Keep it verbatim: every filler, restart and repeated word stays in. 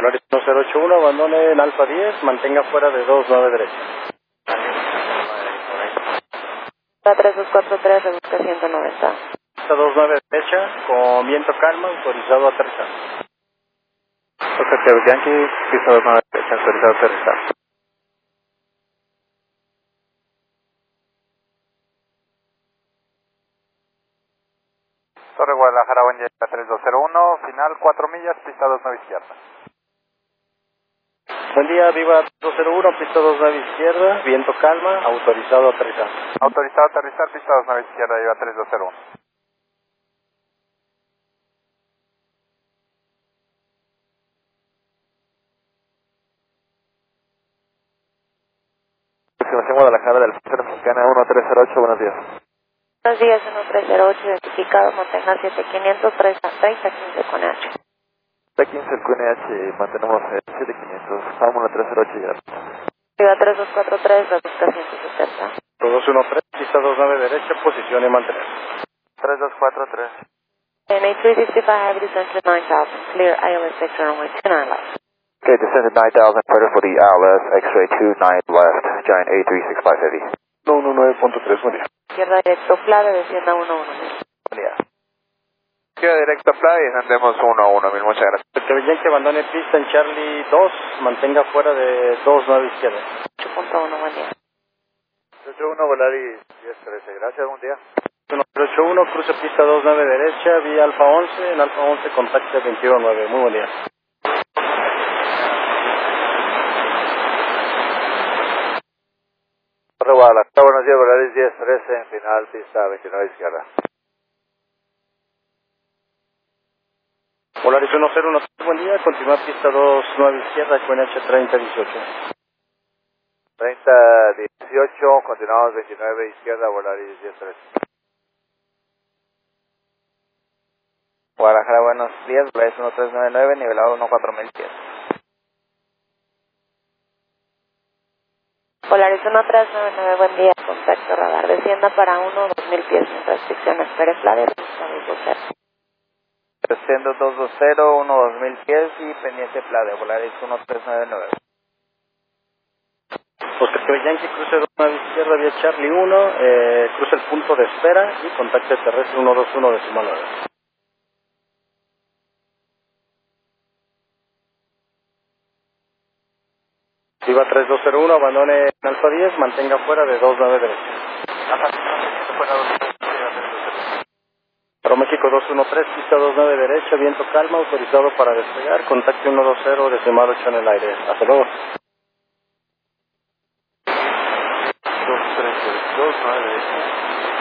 Polaris uno cero ocho uno, abandone en Alfa diez, mantenga fuera de dos nueve derecha. tres dos cuatro tres, rebusca ciento noventa. Pista dos nueve derecha, con viento calma, autorizado a aterrizar. Oscar Yankee, pista dos nueve derecha, autorizado a aterrizar. Torre Guadalajara, buen día, tres dos cero uno, final cuatro millas, pista dos nueve izquierda. Buen día, Viva dos cero uno, pista dos nueve izquierda, viento calma, autorizado a aterrizar. Autorizado a aterrizar, pista dos nueve izquierda, Viva tres dos cero uno. Estimación Guadalajara del Centro Mexicana uno tres cero ocho, buenos días. Buenos días, uno tres cero ocho, identificado, mantenga siete quinientos, treinta quince con H. P quince, el Q N H, mantenemos eh, siete quinientos, Palm uno tres cero ocho, ya. Viva tres dos cuatro tres, rebusca ciento setenta. dos uno tres, pista dos nueve derecha, posición y mantener. tres dos cuatro tres. N A three sixty-five, have descended nine thousand, clear I L S six runway two nine left. Okay, descended nine thousand, clear for the I L S, X-ray two nine left, Giant A three six five heavy. uno nueve punto tres, buen día. Izquierda directo, Flave, descienda uno uno. Buen día. Izquierda directo, Fly, y descendemos uno uno, mil, muchas gracias. Cerquevillén que abandone pista en Charlie dos, mantenga fuera de dos nueve izquierda. ocho punto uno, buen día. ocho uno, Volaris diez trece, gracias, buen día. uno cero ocho uno, cruce pista dos nueve derecha, vía Alfa once, en Alfa once contacte veintiuno nueve, muy buen día. Torre Guadalajara, buenos días, Volaris diez trece, en final, pista veintinueve izquierda. Polaris uno cero uno, buen día, continúa pista dos nueve izquierda, Q N H treinta dieciocho. treinta dieciocho, continuamos veintinueve izquierda, Volaris diez trece. Guadalajara, buenos días, Volaris uno tres nueve nueve, nivelado uno cuatro mil pies. Polaris uno tres nueve nueve, buen día, contacto radar, descienda para uno dos mil pies, sin restricción, espere Flave, rebusca dos dos cero. Descendo dos dos cero, uno dos mil pies y pendiente Plade, Volaris uno tres nueve nueve. Oscar Quevedo que cruce dos nueve izquierda, vía Charlie uno, eh, cruce el punto de espera y contacte terrestre uno dos uno decimal nueve. Viva tres dos cero uno, abandone en Alfa diez, mantenga fuera de dos nueve derecha. Para México dos uno tres, pista dos nueve derecha, viento calma, autorizado para despegar, contacte uno dos cero decimal ocho en el aire. Hasta luego. dos tres dos nueve